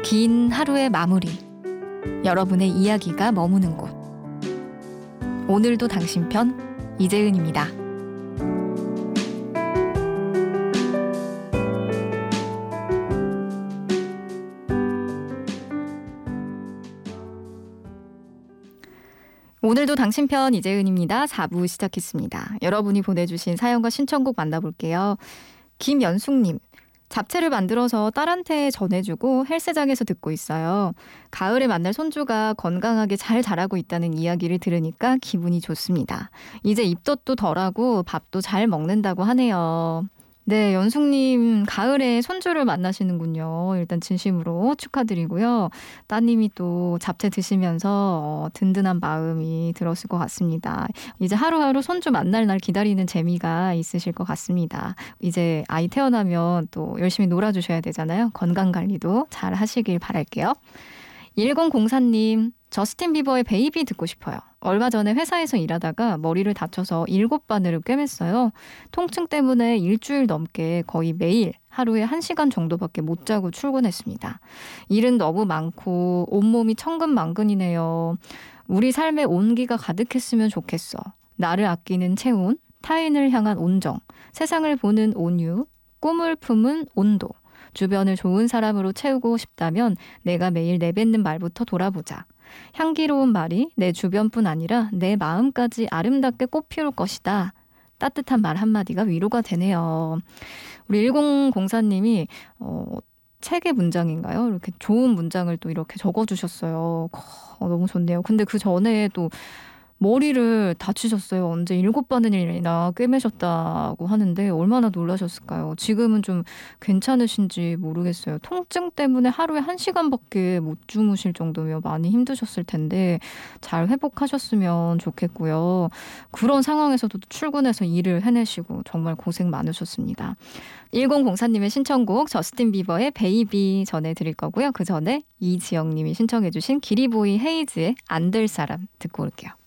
긴 하루의 마무리, 여러분의 이야기가 머무는 곳. 오늘도 당신 편, 이재은입니다. 오늘도 당신 편, 이재은입니다. 4부 시작했습니다. 여러분이 보내주신 사연과 신청곡 만나볼게요. 김연숙님, 잡채를 만들어서 딸한테 전해주고 헬스장에서 듣고 있어요. 가을에 만날 손주가 건강하게 잘 자라고 있다는 이야기를 들으니까 기분이 좋습니다. 이제 입덧도 덜하고 밥도 잘 먹는다고 하네요. 네, 연숙님 가을에 손주를 만나시는군요. 일단 진심으로 축하드리고요. 따님이 또 잡채 드시면서 든든한 마음이 들었을 것 같습니다. 이제 하루하루 손주 만날 날 기다리는 재미가 있으실 것 같습니다. 이제 아이 태어나면 또 열심히 놀아주셔야 되잖아요. 건강관리도 잘 하시길 바랄게요. 1004님, 저스틴 비버의 베이비 듣고 싶어요. 얼마 전에 회사에서 일하다가 머리를 다쳐서 7바늘을 꿰맸어요. 통증 때문에 일주일 넘게 거의 매일 하루에 1시간 정도밖에 못 자고 출근했습니다. 일은 너무 많고 온몸이 천근만근이네요. 우리 삶에 온기가 가득했으면 좋겠어. 나를 아끼는 체온, 타인을 향한 온정, 세상을 보는 온유, 꿈을 품은 온도. 주변을 좋은 사람으로 채우고 싶다면 내가 매일 내뱉는 말부터 돌아보자. 향기로운 말이 내 주변뿐 아니라 내 마음까지 아름답게 꽃피울 것이다. 따뜻한 말 한마디가 위로가 되네요. 우리 1004님이 책의 문장인가요? 이렇게 좋은 문장을 또 이렇게 적어주셨어요. 너무 좋네요. 근데 그 전에 또 머리를 다치셨어요. 언제 7바늘이나 꿰매셨다고 하는데 얼마나 놀라셨을까요? 지금은 좀 괜찮으신지 모르겠어요. 통증 때문에 하루에 1시간밖에 못 주무실 정도면 많이 힘드셨을 텐데 잘 회복하셨으면 좋겠고요. 그런 상황에서도 출근해서 일을 해내시고 정말 고생 많으셨습니다. 1004님의 신청곡 저스틴 비버의 베이비 전해드릴 거고요. 그 전에 이지영님이 신청해 주신 기리보이 헤이즈의 안 될 사람 듣고 올게요.